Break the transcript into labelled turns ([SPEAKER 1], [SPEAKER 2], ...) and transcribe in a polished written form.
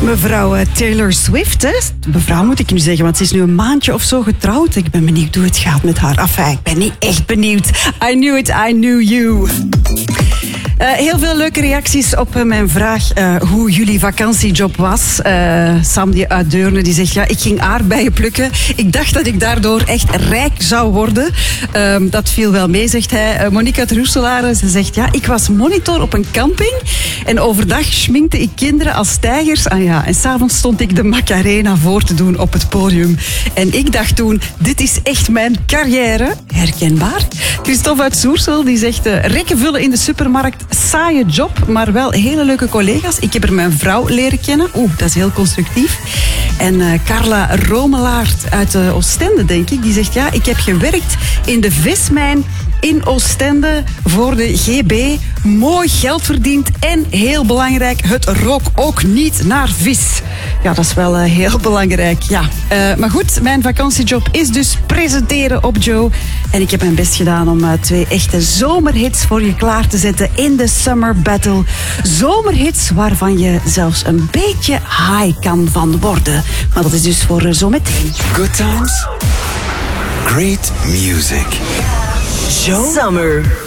[SPEAKER 1] Mevrouw Taylor Swift, hè? Mevrouw moet ik nu zeggen, want ze is nu een maandje of zo getrouwd. Ik ben benieuwd hoe het gaat met haar. Enfin, ik ben niet echt benieuwd. I knew it, I knew you. Heel veel leuke reacties op mijn vraag hoe jullie vakantiejob was. Sam die uit Deurne die zegt, ja, ik ging aardbeien plukken. Ik dacht dat ik daardoor echt rijk zou worden. Dat viel wel mee, zegt hij. Monique uit Roeselare, ze zegt, ja, ik was monitor op een camping. En overdag schminkte ik kinderen als tijgers. Ah ja, en s'avonds stond ik de Macarena voor te doen op het podium. En ik dacht toen, dit is echt mijn carrière. Herkenbaar. Christophe uit Soersel die zegt, rekken vullen in de supermarkt. Saaie job, maar wel hele leuke collega's. Ik heb er mijn vrouw leren kennen. Oeh, dat is heel constructief. En Carla Romelaert uit Oostende, denk ik, die zegt, ja, ik heb gewerkt in de vismijn in Oostende voor de GB. Mooi geld verdiend en heel belangrijk, het rook ook niet naar vis. Ja, dat is wel heel belangrijk, ja. Maar goed, mijn vakantiejob is dus presenteren op Joe. En ik heb mijn best gedaan om 2 echte zomerhits voor je klaar te zetten in de Summer Battle. Zomerhits waarvan je zelfs een beetje high kan van worden. Maar dat is dus voor zometeen.
[SPEAKER 2] Good times, great music.
[SPEAKER 1] Joe?
[SPEAKER 3] Summer.